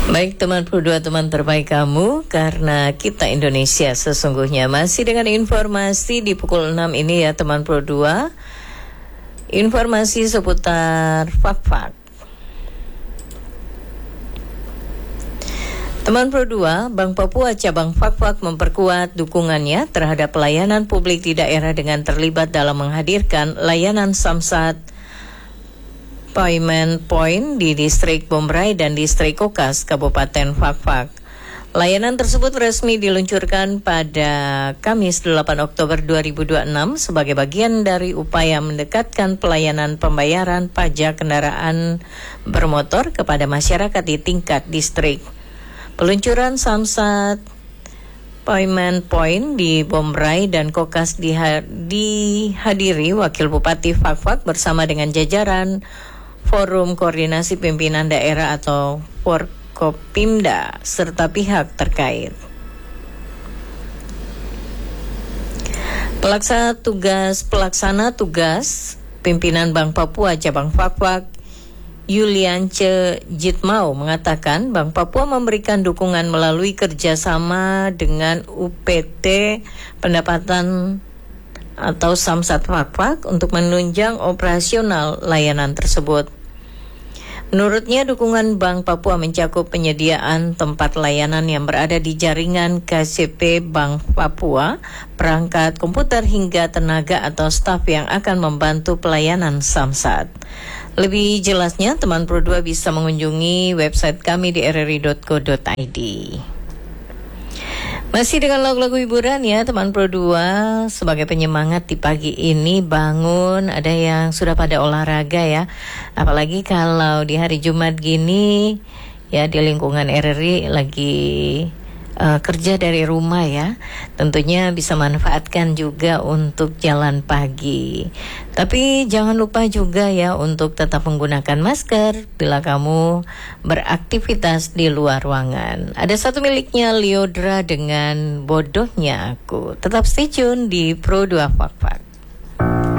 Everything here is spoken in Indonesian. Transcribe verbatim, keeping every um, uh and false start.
Baik teman Pro dua, teman terbaik kamu, karena kita Indonesia sesungguhnya. Masih dengan informasi di pukul enam ini ya teman Pro dua. Informasi seputar fak-fak. Teman Pro dua, Bank Papua Cabang Fak-Fak memperkuat dukungannya terhadap pelayanan publik di daerah dengan terlibat dalam menghadirkan layanan Samsat Payment Point di Distrik Bombray dan Distrik Kokas, Kabupaten Fak-Fak. Layanan tersebut resmi diluncurkan pada Kamis delapan Oktober dua ribu dua puluh enam sebagai bagian dari upaya mendekatkan pelayanan pembayaran pajak kendaraan bermotor kepada masyarakat di tingkat distrik. Peluncuran Samsat Payment Point di Bombray dan Kokas diha- dihadiri Wakil Bupati Fak-Fak bersama dengan jajaran Forum Koordinasi Pimpinan Daerah atau Forkopimda serta pihak terkait. Pelaksana tugas pelaksana tugas pimpinan Bank Papua Cabang Fak-Fak Yuliance Jitmau mengatakan Bank Papua memberikan dukungan melalui kerjasama dengan U P T pendapatan atau Samsat Fak-Fak untuk menunjang operasional layanan tersebut. Menurutnya, dukungan Bank Papua mencakup penyediaan tempat layanan yang berada di jaringan K C P Bank Papua, perangkat komputer hingga tenaga atau staf yang akan membantu pelayanan Samsat. Lebih jelasnya, teman Pro dua bisa mengunjungi website kami di r r i dot co dot i d. Masih dengan lagu-lagu hiburan ya teman Pro dua, sebagai penyemangat di pagi ini bangun, ada yang sudah pada olahraga ya. Apalagi kalau di hari Jumat gini ya, di lingkungan R R I lagi uh, kerja dari rumah ya. Tentunya bisa manfaatkan juga untuk jalan pagi. Tapi jangan lupa juga ya untuk tetap menggunakan masker bila kamu beraktivitas di luar ruangan. Ada satu miliknya Liodra dengan Bodohnya Aku. Tetap stay tune di Pro dua Fak-Fak.